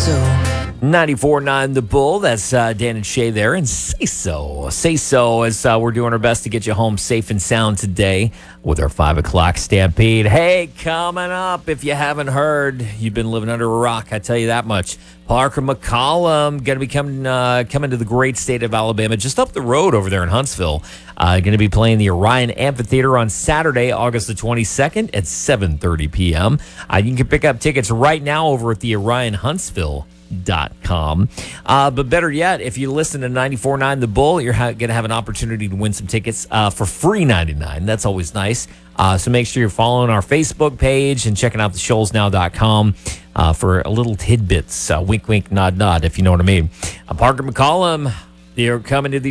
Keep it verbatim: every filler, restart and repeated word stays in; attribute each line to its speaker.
Speaker 1: ninety-four point nine The Bull. That's uh, Dan and Shay there. And Say So. Say So as uh, we're doing our best to get you home safe and sound today with our five o'clock Stampede. Hey, coming up, if you haven't heard, you've been living under a rock, I tell you that much. Parker McCollum going to be coming, uh, coming to the great state of Alabama, just up the road over there in Huntsville. Uh, going to be playing the Orion Amphitheater on Saturday, August the twenty-second at seven thirty p.m. Uh, you can pick up tickets right now over at the Orion Huntsville dot com. Uh, but better yet, if you listen to ninety-four point nine The Bull, you're ha- going to have an opportunity to win some tickets uh, for free ninety-nine. That's always nice. Uh, so make sure you're following our Facebook page and checking out the shoals now dot com uh, for a little tidbits. Uh, wink, wink, nod, nod, if you know what I mean. Uh, Parker McCollum, you're coming to the